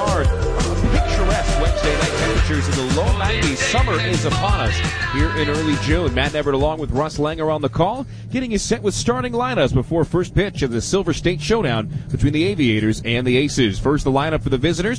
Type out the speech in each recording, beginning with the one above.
backyard. Picturesque Wednesday night temperatures in the low 90s. Summer is upon us here in early June. Matt Everett along with Russ Langer on the call, getting his set with starting lineups before first pitch of the Silver State Showdown between the Aviators and the Aces. First, the lineup for the visitors,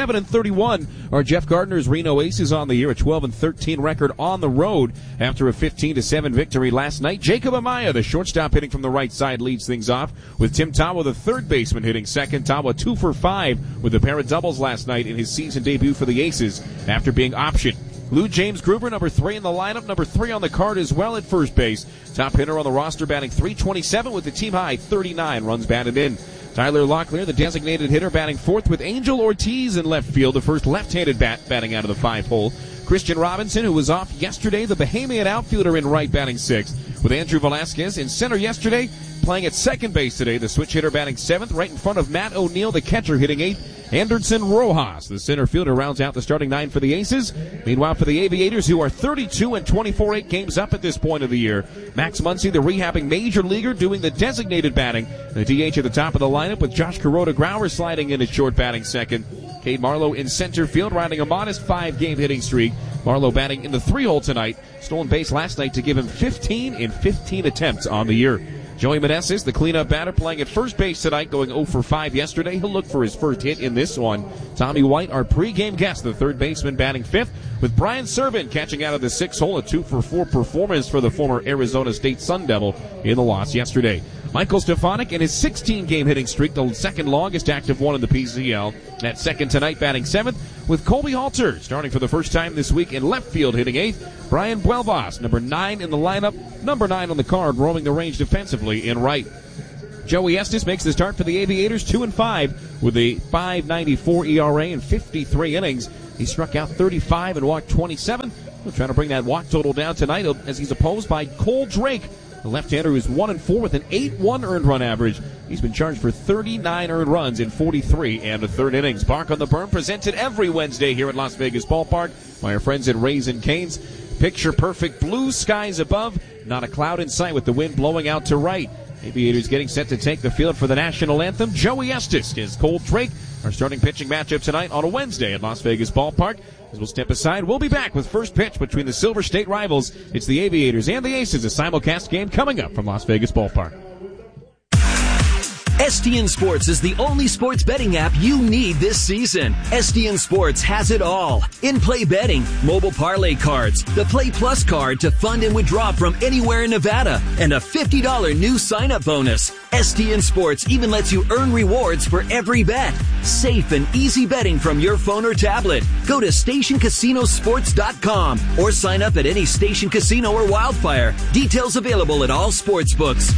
27-31 are Jeff Gardner's Reno Aces on the year, a 12-13 record on the road after a 15-7 victory last night. Jacob Amaya, the shortstop, hitting from the right side, leads things off with Tim Tawa, the third baseman, hitting second. Tawa 2 for 5 with a pair of doubles last night in his season debut for the Aces after being optioned. Lou James Gruber, number 3 in the lineup, number 3 on the card as well at first base. Top hitter on the roster, batting .327 with the team-high 39 runs batted in. Tyler Locklear, the designated hitter, batting 4th with Angel Ortiz in left field, the first left-handed bat batting out of the 5-hole. Christian Robinson, who was off yesterday, the Bahamian outfielder in right, batting 6th, with Andrew Velasquez in center yesterday, playing at second base today. The switch hitter batting 7th, right in front of Matt O'Neill, the catcher, hitting 8th. Anderson Rojas, the center fielder, rounds out the starting 9 for the Aces. Meanwhile, for the Aviators, who are 32-24, 8 games up at this point of the year, Max Muncy, the rehabbing major leaguer, doing the designated batting. The DH at the top of the lineup with Josh Kuroda-Grauer sliding in at short, batting second. Cade Marlowe in center field, riding a modest 5-game hitting streak. Marlowe batting in the 3-hole tonight. Stolen base last night to give him 15 in 15 attempts on the year. Joey Meneses, the cleanup batter, playing at first base tonight, going 0 for 5 yesterday. He'll look for his first hit in this one. Tommy White, our pregame guest, the third baseman, batting 5th, with Brian Servin catching out of the 6-hole, a 2 for 4 performance for the former Arizona State Sun Devil in the loss yesterday. Michael Stefanik in his 16-game hitting streak, the second longest active one in the PCL. At second tonight, batting 7th, with Colby Halter starting for the first time this week in left field, hitting 8th. Brian Buelvas, number 9 in the lineup, number 9 on the card, roaming the range defensively in right. Joey Estes makes the start for the Aviators, 2-5 with a .594 ERA in 53 innings. He struck out 35 and walked 27. We'll try to bring that walk total down tonight as he's opposed by Cole Drake, the left-hander, who's 1-4 with an 8.1 earned run average. He's been charged for 39 earned runs in 43 and a third innings. Bark on the Berm, presented every Wednesday here at Las Vegas Ballpark by our friends at Raising Cane's. Picture-perfect blue skies above, not a cloud in sight with the wind blowing out to right. Aviators getting set to take the field for the national anthem. Joey Estes is Cole Drake. Our starting pitching matchup tonight on a Wednesday at Las Vegas Ballpark. As we'll step aside, we'll be back with first pitch between the Silver State rivals. It's the Aviators and the Aces, a simulcast game coming up from Las Vegas Ballpark. STN Sports is the only sports betting app you need this season. STN Sports has it all. In-play betting, mobile parlay cards, the Play Plus card to fund and withdraw from anywhere in Nevada, and a $50 new sign-up bonus. STN Sports even lets you earn rewards for every bet. Safe and easy betting from your phone or tablet. Go to StationCasinoSports.com or sign up at any Station Casino or Wildfire. Details available at all sportsbooks.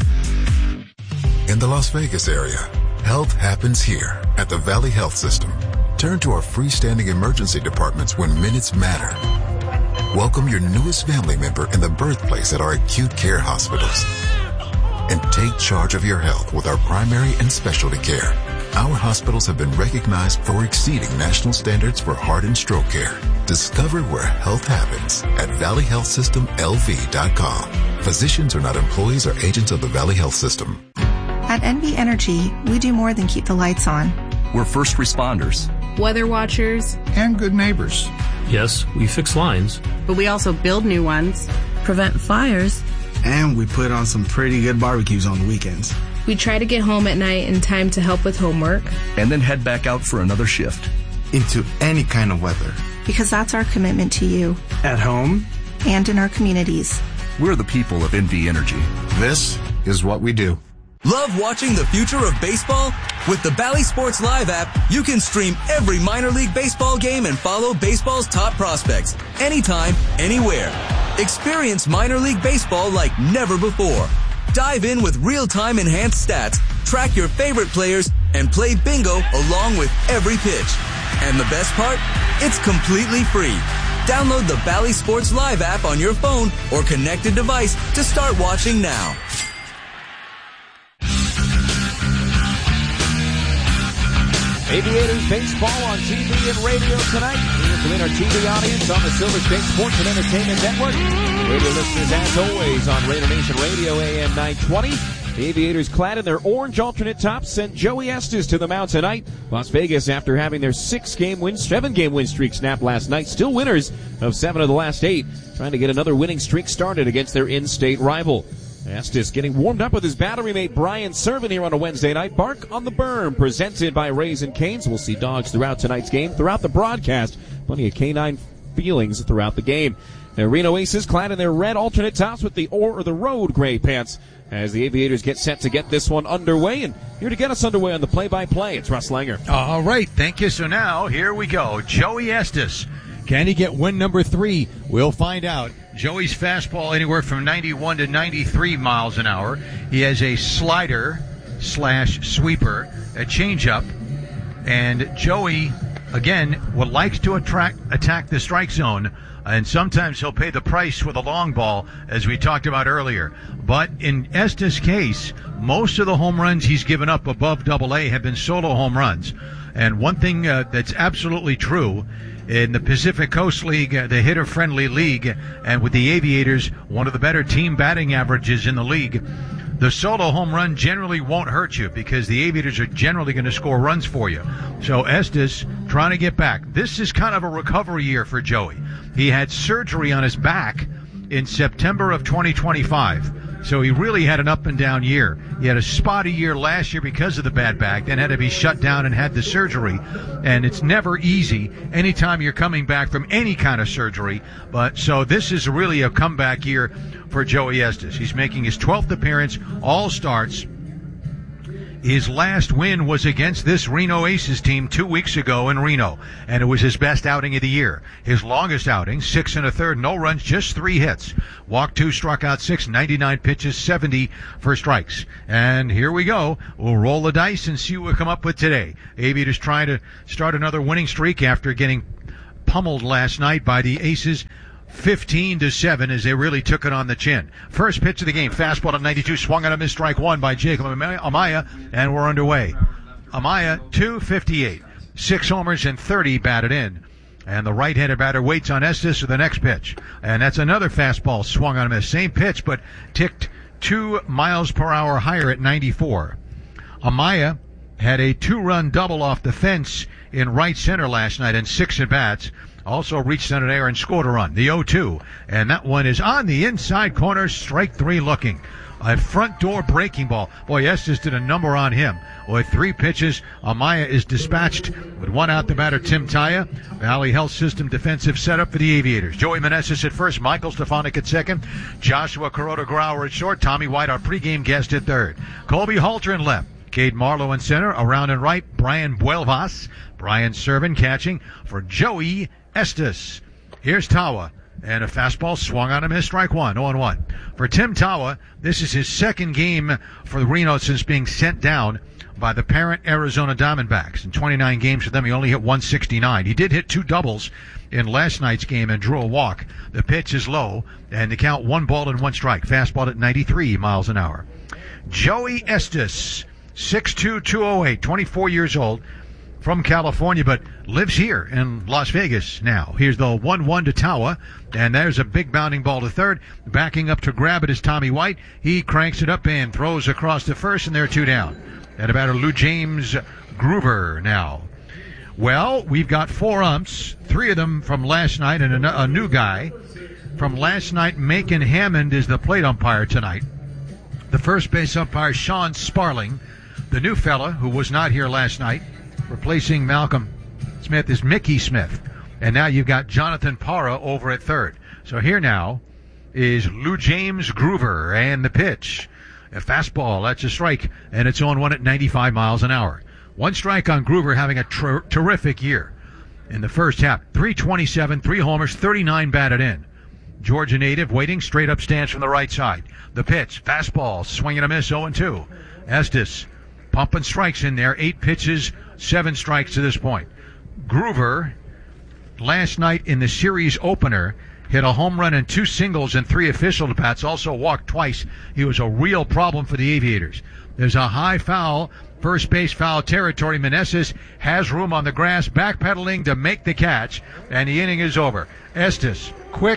In the Las Vegas area, health happens here at the Valley Health System. Turn to our freestanding emergency departments when minutes matter. Welcome your newest family member in the birthplace at our acute care hospitals. And take charge of your health with our primary and specialty care. Our hospitals have been recognized for exceeding national standards for heart and stroke care. Discover where health happens at valleyhealthsystemlv.com. Physicians are not employees or agents of the Valley Health System. At NV Energy, we do more than keep the lights on. We're first responders, weather watchers, and good neighbors. Yes, we fix lines, but we also build new ones, prevent fires, and we put on some pretty good barbecues on the weekends. We try to get home at night in time to help with homework, and then head back out for another shift. Into any kind of weather. Because that's our commitment to you. At home. And in our communities. We're the people of NV Energy. This is what we do. Love watching the future of baseball? With the Bally Sports Live app, you can stream every minor league baseball game and follow baseball's top prospects anytime, anywhere. Experience minor league baseball like never before. Dive in with real-time enhanced stats, track your favorite players, and play bingo along with every pitch. And the best part? It's completely free. Download the Bally Sports Live app on your phone or connected device to start watching now. Aviators baseball on TV and radio tonight. Here to our TV audience on the Silver State Sports and Entertainment Network. Radio listeners, as always, on Raider Nation Radio AM 920. The Aviators, clad in their orange alternate tops, sent Joey Estes to the mound tonight. Las Vegas, after having their 7-game win streak snap last night, still winners of 7 of the last 8, trying to get another winning streak started against their in-state rival. Estes getting warmed up with his battery mate Brian Servan here on a Wednesday night. Bark on the Berm, presented by Raising Cane's. We'll see dogs throughout tonight's game, throughout the broadcast. Plenty of canine feelings throughout the game. The Reno Aces clad in their red alternate tops with the road gray pants as the Aviators get set to get this one underway. And here to get us underway on the play-by-play, it's Russ Langer. All right, thank you. So now, here we go. Joey Estes. Can he get win number 3? We'll find out. Joey's fastball anywhere from 91 to 93 miles an hour. He has a slider/sweeper, a changeup, and Joey, again, likes to attack the strike zone, and sometimes he'll pay the price with a long ball, as we talked about earlier. But in Estes' case, most of the home runs he's given up above Double-A have been solo home runs. And one thing that's absolutely true, in the Pacific Coast League, the hitter-friendly league, and with the Aviators, one of the better team batting averages in the league, the solo home run generally won't hurt you because the Aviators are generally going to score runs for you. So Estes trying to get back. This is kind of a recovery year for Joey. He had surgery on his back in September of 2025. So he really had an up and down year. He had a spotty year last year because of the bad back, then had to be shut down and had the surgery. And it's never easy anytime you're coming back from any kind of surgery. But so this is really a comeback year for Joey Estes. He's making his 12th appearance, all starts. His last win was against this Reno Aces team 2 weeks ago in Reno, and it was his best outing of the year. His longest outing, 6 1/3, no runs, just 3 hits. Walked 2, struck out 6, 99 pitches, 70 for strikes. And here we go. We'll roll the dice and see what we come up with today. Aviators trying to start another winning streak after getting pummeled last night by the Aces, 15-7, as they really took it on the chin. First pitch of the game, fastball at 92, swung on a missed strike 1 by Jacob Amaya, and we're underway. Amaya, 258, 6 homers and 30 batted in. And the right-handed batter waits on Estes for the next pitch. And that's another fastball swung on a miss. Same pitch, but ticked 2 miles per hour higher at 94. Amaya had a 2-run double off the fence in right center last night in 6 at-bats. Also reached center air and scored a run, the 0-2. And that one is on the inside corner, strike 3 looking. A front door breaking ball. Boy, Estes did a number on him. With 3 pitches, Amaya is dispatched with 1 out. The batter, Tim Taya. Valley Health System defensive setup for the Aviators. Joey Meneses at first, Michael Stefanik at second, Joshua Kuroda-Grauer at short, Tommy White, our pregame guest, at third. Colby Halter in left. Cade Marlowe in center. Around and right, Brian Buelvas. Brian Servan catching for Joey Estes. Here's Tawa, and a fastball swung on him, his strike 1, 0-1. For Tim Tawa, this is his second game for Reno since being sent down by the parent Arizona Diamondbacks. In 29 games for them, he only hit 169. He did hit 2 doubles in last night's game and drew a walk. The pitch is low, and the count 1 ball and 1 strike. Fastball at 93 miles an hour. Joey Estes, 6'2", 208, 24 years old. From California, but lives here in Las Vegas now. Here's the 1-1 to Tawa, and there's a big bounding ball to third. Backing up to grab it is Tommy White. He cranks it up and throws across to first, and they're 2 down. And about Lou James Groover now. Well, we've got 4 umps, 3 of them from last night, and a new guy from last night. Macon Hammond is the plate umpire tonight. The first base umpire, Sean Sparling. The new fella who was not here last night, replacing Malcolm Smith, is Mickey Smith. And now you've got Jonathan Parra over at third. So here now is Lou James Groover, and the pitch. A fastball, that's a strike, and it's on 1 at 95 miles an hour. 1 strike on Groover, having a terrific year in the first half. 327, 3 homers, 39 batted in. Georgia native waiting, straight up stance from the right side. The pitch, fastball, swing and a miss, 0-2. Estes pumping strikes in there, 8 pitches, 7 strikes to this point. Groover, last night in the series opener, hit a home run and 2 singles and 3 official at-bats, also walked twice. He was a real problem for the Aviators. There's a high foul, first base foul territory. Meneses has room on the grass, backpedaling to make the catch, and the inning is over. Estes, quick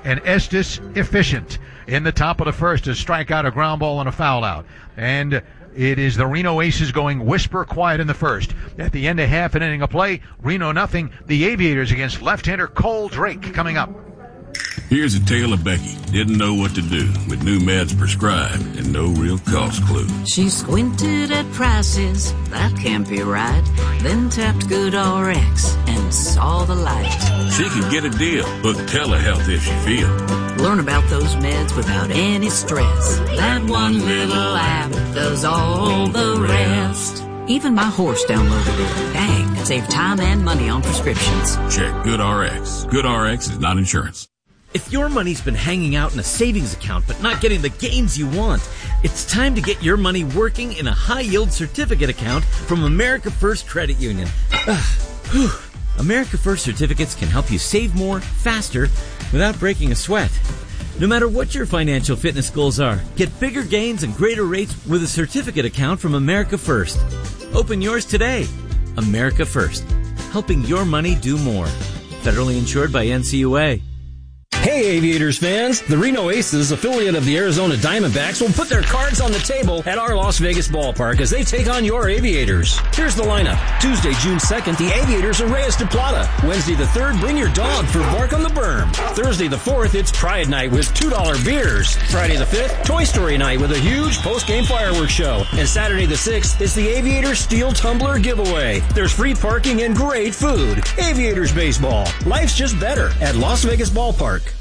and Estes efficient. In the top of the first, a strikeout, a ground ball, and a foul out. And it is the Reno Aces going whisper quiet in the first. At the end of half an inning of play, Reno nothing. The Aviators against left-hander Cole Drake coming up. Here's a tale of Becky. Didn't know what to do with new meds prescribed and no real cost clue. She squinted at prices, that can't be right. Then tapped GoodRx and saw the light. She could get a deal. Book telehealth if she feel. Learn about those meds without any stress. That one little app does all the rest. Even my horse downloaded it. Dang, save time and money on prescriptions. Check GoodRx. GoodRx is not insurance. If your money's been hanging out in a savings account but not getting the gains you want, it's time to get your money working in a high-yield certificate account from America First Credit Union. America First certificates can help you save more, faster, without breaking a sweat. No matter what your financial fitness goals are, get bigger gains and greater rates with a certificate account from America First. Open yours today. America First, helping your money do more. Federally insured by NCUA. Hey Aviators fans, the Reno Aces, affiliate of the Arizona Diamondbacks, will put their cards on the table at our Las Vegas ballpark as they take on your Aviators. Here's the lineup. Tuesday, June 2nd, the Aviators are Reyes de Plata. Wednesday the 3rd, bring your dog for Bark on the Berm. Thursday the 4th, it's Pride Night with $2 beers. Friday the 5th, Toy Story Night with a huge post-game fireworks show. And Saturday the 6th, it's the Aviators Steel Tumbler giveaway. There's free parking and great food. Aviators baseball. Life's just better at Las Vegas ballpark.